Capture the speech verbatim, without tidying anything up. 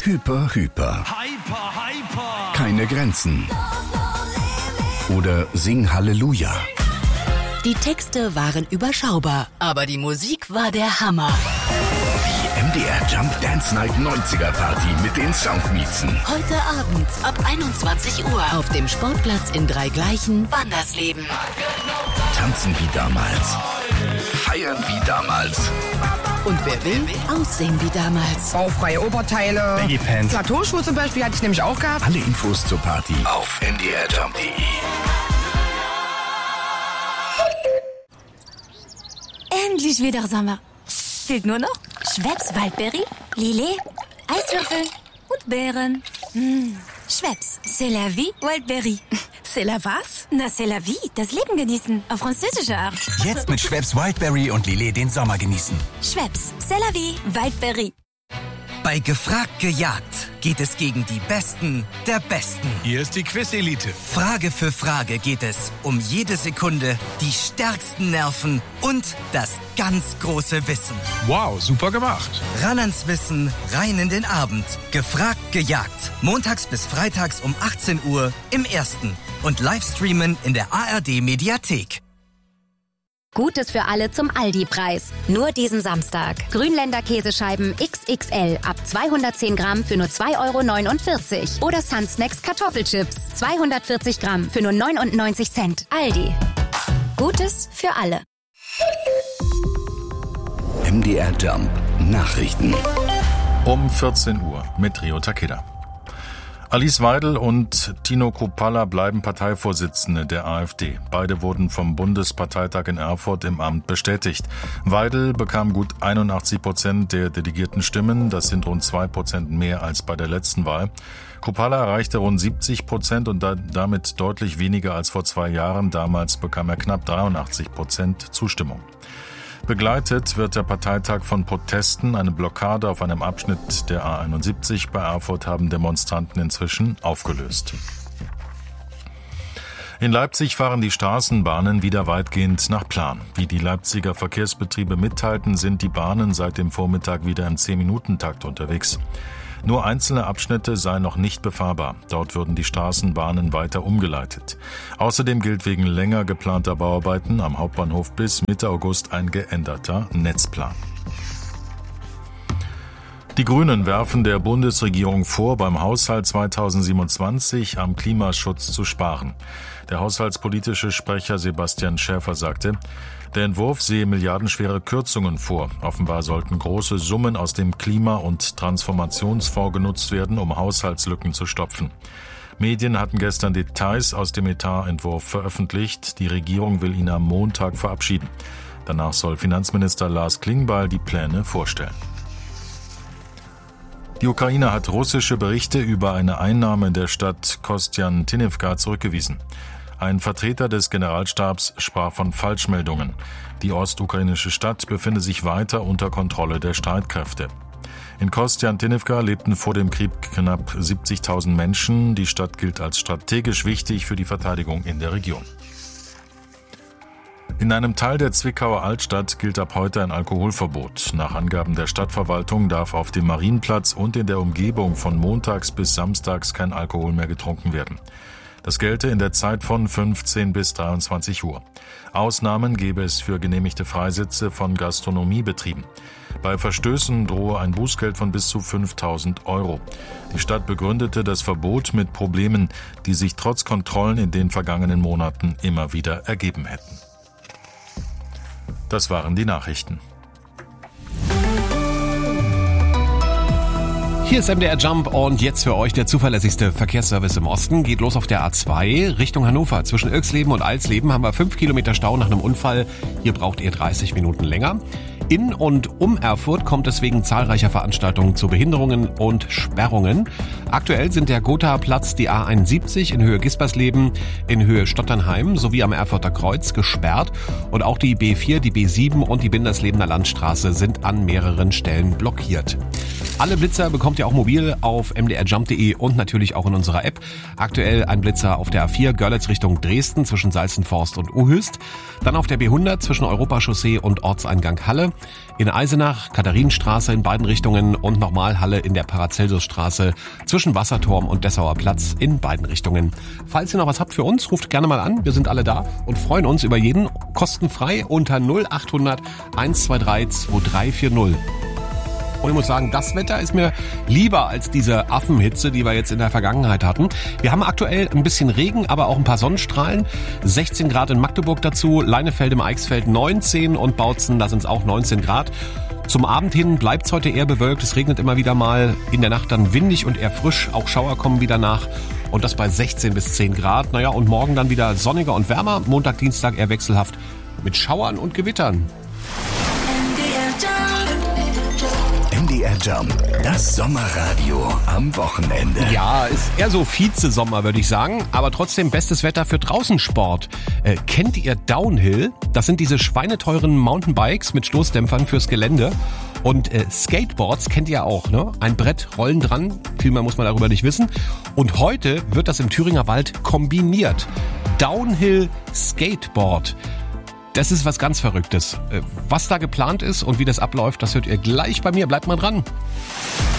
Hyper, Hyper. Hyper, hyper. Keine Grenzen. Oder Sing Halleluja. Die Texte waren überschaubar, aber die Musik war der Hammer. Die M D R Jump Dance Night neunziger Party mit den Soundmixen. Heute Abend ab einundzwanzig Uhr auf dem Sportplatz in Dreigleichen, Wandersleben. Tanzen wie damals. Feiern wie damals. Und wer will, aussehen wie damals. Baufreie Oberteile, Baggy Pants. Plateauschuhe zum Beispiel hatte ich nämlich auch gehabt. Alle Infos zur Party auf m d r jump punkt d e. Endlich wieder Sommer. Fehlt nur noch Schweppes Waldberry, Lillet, Eiswürfel und Beeren. Mmh. Schweppes, c'est la vie, Waldberry. C'est la was? Na, c'est la vie, das Leben genießen, auf französische Art. Jetzt mit Schweppes Wildberry und Lillet den Sommer genießen. Schweppes, c'est la vie, Waldberry. Bei Gefragt gejagt geht es gegen die Besten der Besten. Hier ist die Quiz-Elite. Frage für Frage geht es um jede Sekunde, die stärksten Nerven und das ganz große Wissen. Wow, super gemacht. Ran ans Wissen, rein in den Abend. Gefragt gejagt. Montags bis freitags um achtzehn Uhr im Ersten. Und Livestreamen in der A R D-Mediathek. Gutes für alle zum Aldi-Preis. Nur diesen Samstag. Grünländer Käsescheiben X X L ab zweihundertzehn Gramm für nur zwei Euro neunundvierzig. Oder Sunsnacks Kartoffelchips zweihundertvierzig Gramm für nur neunundneunzig Cent. Aldi. Gutes für alle. M D R Jump Nachrichten. Um vierzehn Uhr mit Rio Takeda. Alice Weidel und Tino Kruppalla bleiben Parteivorsitzende der AfD. Beide wurden vom Bundesparteitag in Erfurt im Amt bestätigt. Weidel bekam gut einundachtzig Prozent der delegierten Stimmen. Das sind rund zwei Prozent mehr als bei der letzten Wahl. Kruppalla erreichte rund siebzig Prozent und damit deutlich weniger als vor zwei Jahren. Damals bekam er knapp dreiundachtzig Prozent Zustimmung. Begleitet wird der Parteitag von Protesten. Eine Blockade auf einem Abschnitt der A einundsiebzig bei Erfurt haben Demonstranten inzwischen aufgelöst. In Leipzig fahren die Straßenbahnen wieder weitgehend nach Plan. Wie die Leipziger Verkehrsbetriebe mitteilten, sind die Bahnen seit dem Vormittag wieder im zehn-Minuten-Takt unterwegs. Nur einzelne Abschnitte seien noch nicht befahrbar. Dort würden die Straßenbahnen weiter umgeleitet. Außerdem gilt wegen länger geplanter Bauarbeiten am Hauptbahnhof bis Mitte August ein geänderter Netzplan. Die Grünen werfen der Bundesregierung vor, beim Haushalt zweitausendsiebenundzwanzig am Klimaschutz zu sparen. Der haushaltspolitische Sprecher Sebastian Schäfer sagte, der Entwurf sehe milliardenschwere Kürzungen vor. Offenbar sollten große Summen aus dem Klima- und Transformationsfonds genutzt werden, um Haushaltslücken zu stopfen. Medien hatten gestern Details aus dem Etatentwurf veröffentlicht. Die Regierung will ihn am Montag verabschieden. Danach soll Finanzminister Lars Klingbeil die Pläne vorstellen. Die Ukraine hat russische Berichte über eine Einnahme der Stadt Kostjantinivka zurückgewiesen. Ein Vertreter des Generalstabs sprach von Falschmeldungen. Die ostukrainische Stadt befinde sich weiter unter Kontrolle der Streitkräfte. In Kostjantinivka lebten vor dem Krieg knapp siebzigtausend Menschen. Die Stadt gilt als strategisch wichtig für die Verteidigung in der Region. In einem Teil der Zwickauer Altstadt gilt ab heute ein Alkoholverbot. Nach Angaben der Stadtverwaltung darf auf dem Marienplatz und in der Umgebung von montags bis samstags kein Alkohol mehr getrunken werden. Das gelte in der Zeit von fünfzehn bis dreiundzwanzig Uhr. Ausnahmen gäbe es für genehmigte Freisitze von Gastronomiebetrieben. Bei Verstößen drohe ein Bußgeld von bis zu fünftausend Euro. Die Stadt begründete das Verbot mit Problemen, die sich trotz Kontrollen in den vergangenen Monaten immer wieder ergeben hätten. Das waren die Nachrichten. Hier ist M D R Jump und jetzt für euch der zuverlässigste Verkehrsservice im Osten. Geht los auf der A zwei Richtung Hannover. Zwischen Irxleben und Alsleben haben wir fünf Kilometer Stau nach einem Unfall. Hier braucht ihr dreißig Minuten länger. In und um Erfurt kommt es wegen zahlreicher Veranstaltungen zu Behinderungen und Sperrungen. Aktuell sind der Gothaer Platz, die A einundsiebzig in Höhe Gispersleben, in Höhe Stotternheim sowie am Erfurter Kreuz gesperrt. Und auch die B vier, die B sieben und die Binderslebener Landstraße sind an mehreren Stellen blockiert. Alle Blitzer bekommt ihr auch mobil auf m d r jump punkt d e und natürlich auch in unserer App. Aktuell ein Blitzer auf der A vier Görlitz Richtung Dresden zwischen Salzenforst und Uhöst. Dann auf der B hundert zwischen Europachaussee und Ortseingang Halle. In Eisenach, Katharinenstraße in beiden Richtungen und nochmal Halle in der Paracelsusstraße zwischen Wasserturm und Dessauer Platz in beiden Richtungen. Falls ihr noch was habt für uns, ruft gerne mal an. Wir sind alle da und freuen uns über jeden. Kostenfrei unter null acht hundert eins zwei drei zwei drei vier null. Und ich muss sagen, das Wetter ist mir lieber als diese Affenhitze, die wir jetzt in der Vergangenheit hatten. Wir haben aktuell ein bisschen Regen, aber auch ein paar Sonnenstrahlen. sechzehn Grad in Magdeburg dazu, Leinefeld im Eichsfeld neunzehn und Bautzen, da sind es auch neunzehn Grad. Zum Abend hin bleibt es heute eher bewölkt, es regnet immer wieder mal. In der Nacht dann windig und eher frisch, auch Schauer kommen wieder nach. Und das bei sechzehn bis zehn Grad. Naja, und morgen dann wieder sonniger und wärmer. Montag, Dienstag eher wechselhaft mit Schauern und Gewittern. M D R Jump, das Sommerradio am Wochenende. Ja, ist eher so Vize-Sommer, würde ich sagen, aber trotzdem bestes Wetter für Draußensport. Äh, kennt ihr Downhill? Das sind diese schweineteuren Mountainbikes mit Stoßdämpfern fürs Gelände. Und äh, Skateboards kennt ihr auch, ne? Ein Brett, Rollen dran, viel mehr muss man darüber nicht wissen. Und heute wird das im Thüringer Wald kombiniert. Downhill Skateboard. Das ist was ganz Verrücktes. Was da geplant ist und wie das abläuft, das hört ihr gleich bei mir. Bleibt mal dran.